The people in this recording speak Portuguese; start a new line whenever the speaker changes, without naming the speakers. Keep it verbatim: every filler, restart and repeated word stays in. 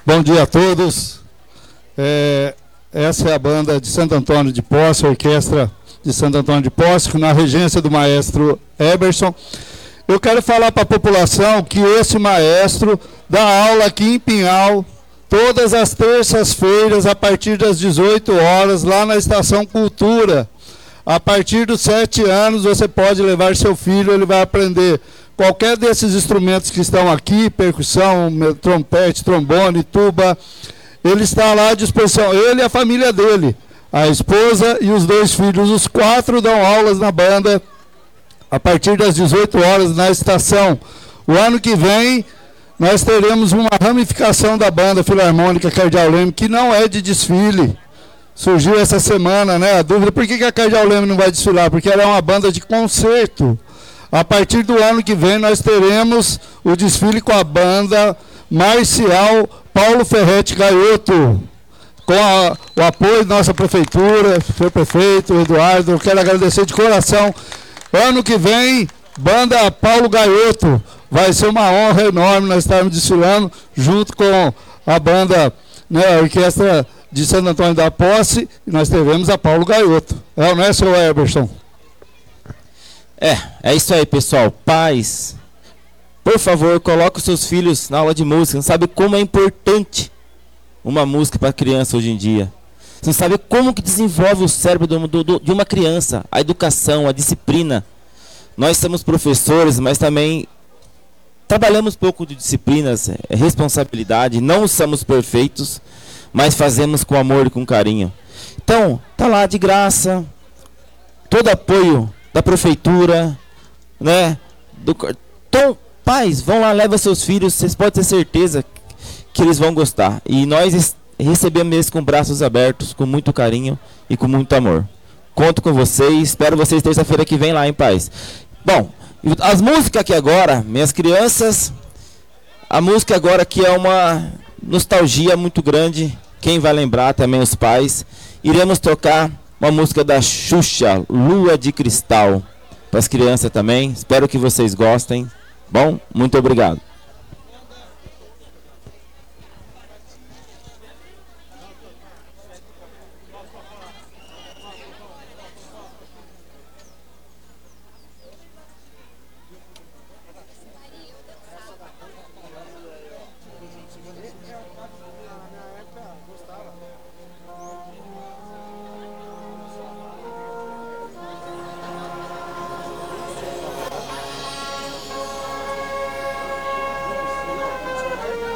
Bom dia a todos. É, essa é a banda de Santo Antônio de Posse, a orquestra de Santo Antônio de Posse, na regência do maestro Eberson. Eu quero falar para a população que esse maestro dá aula aqui em Pinhal, todas as terças-feiras, a partir das dezoito horas, lá na Estação Cultura. A partir dos sete anos, você pode levar seu filho, ele vai aprender qualquer desses instrumentos que estão aqui, percussão, trompete, trombone, tuba. Ele está lá à disposição, ele e a família dele, a esposa e os dois filhos. Os quatro dão aulas na banda a partir das dezoito horas na estação. O ano que vem, nós teremos uma ramificação da banda Filarmônica Cardeal Leme, que não é de desfile. Surgiu essa semana, né, a dúvida, por que que a Cardeal Leme não vai desfilar? Porque ela é uma banda de concerto. A partir do ano que vem, nós teremos o desfile com a banda marcial Paulo Ferretti Gaioto, com a, o apoio da nossa prefeitura, seu prefeito, Eduardo. Eu quero agradecer de coração. Ano que vem, banda Paulo Gaioto. Vai ser uma honra enorme nós estarmos desfilando junto com a banda, né, a orquestra de Santo Antônio da Posse, e nós teremos a Paulo Gaioto. É, não é, seu Eberson?
É, é isso aí, pessoal. Pais, por favor, coloque os seus filhos na aula de música. Não sabe como é importante uma música para a criança hoje em dia. Você não sabe como que desenvolve o cérebro do, do, de uma criança, a educação, a disciplina. Nós somos professores, mas também trabalhamos pouco de disciplinas, responsabilidade. Não somos perfeitos, mas fazemos com amor e com carinho. Então, tá lá de graça, todo apoio da prefeitura, né? Do, então, pais, vão lá, leva seus filhos, vocês podem ter certeza que eles vão gostar. E nós recebemos eles com braços abertos, com muito carinho e com muito amor. Conto com vocês, espero vocês terça-feira que vem lá, hein, pais? Bom, as músicas aqui agora, minhas crianças, a música agora que é uma nostalgia muito grande, quem vai lembrar também os pais, iremos tocar uma música da Xuxa, Lua de Cristal, para as crianças também. Espero que vocês gostem. Bom, muito obrigado.